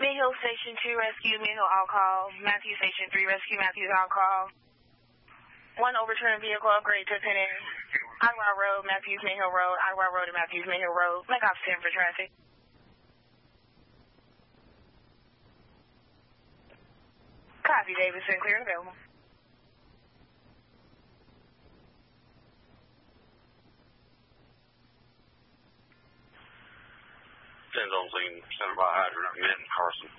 Mayhill Station 2, rescue Mayhill on call. Matthews Station 3, rescue Matthews on call. 1 overturned vehicle upgrade to Penn. Iowa Road, Matthews Mayhill Road, Iowa Road and Matthews Mayhill Road. Make off 10 for traffic. Copy, Davidson, clear and available. Sends on scene, center by hydrant, Mint, Carson.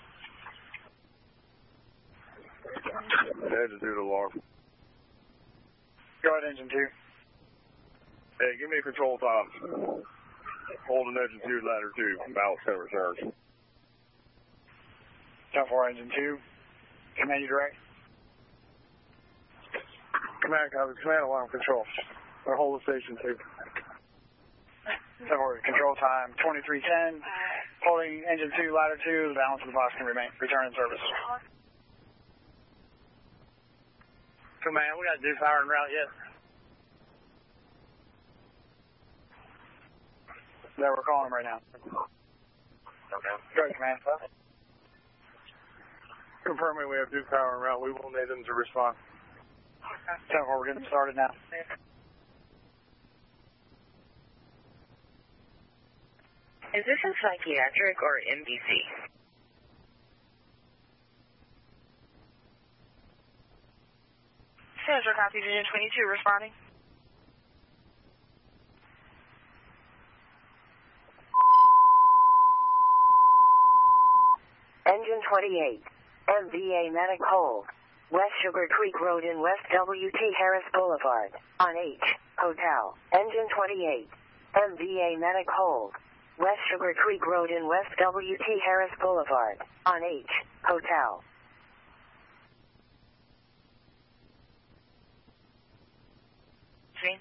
Engine 2 to alarm. Go ahead, engine 2. Hey, give me a control time. Holding engine 2, ladder 2, balance and return. 10-4, engine 2. Command you direct. Command, copy. Command alarm control. Or hold the station 2. 10-4, control time 2310. Holding engine 2, ladder 2. The balance of the box can remain. Return in service. Command, we got to do power and route yet. Yeah, we're calling him right now. Okay. Go ahead, command. Confirming we have due power and route. We will need them to respond. 10-4, we're getting started now. Is this a psychiatric or MDC? Central copy, Engine 22 responding. Engine 28, MVA Medic hold. West Sugar Creek Road in West W.T. Harris Boulevard, on H, Hotel. Engine 28, MVA Medic hold. West Sugar Creek Road in West W.T. Harris Boulevard, on H, Hotel. See?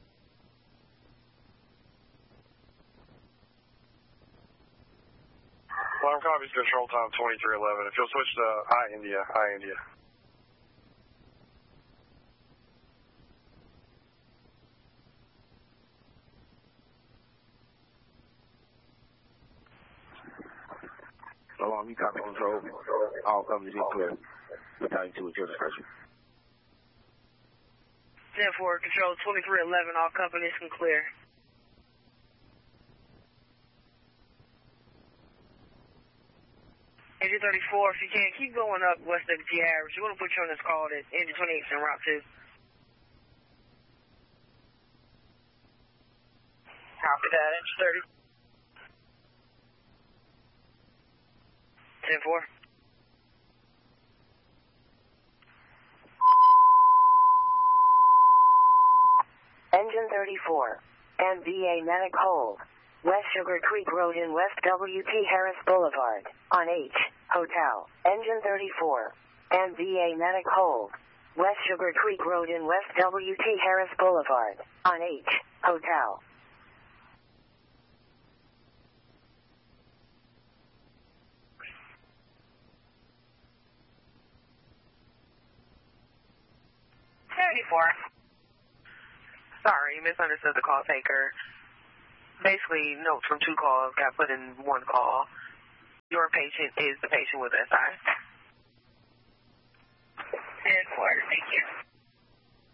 Alarm copies control time 2311. If you'll switch to India. Alarm, you copy control. All companies in clear. Battalion 2 at your discretion. 10-4, control 2311, all companies can clear. Engine 34, if you can, keep going up West WT Harris. We're going to put you on this call that Engine 28 is en route to. Copy that, Engine 30. 10-4. Engine 34, MVA Medic hold. West Sugar Creek Road in West W.T. Harris Boulevard, on H, Hotel. Engine 34, MVA Medic hold. West Sugar Creek Road in West W.T. Harris Boulevard, on H, Hotel. Sorry, misunderstood the call taker. Basically, notes from 2 calls got put in 1 call. Your patient is the patient with SI. 10-4, thank you.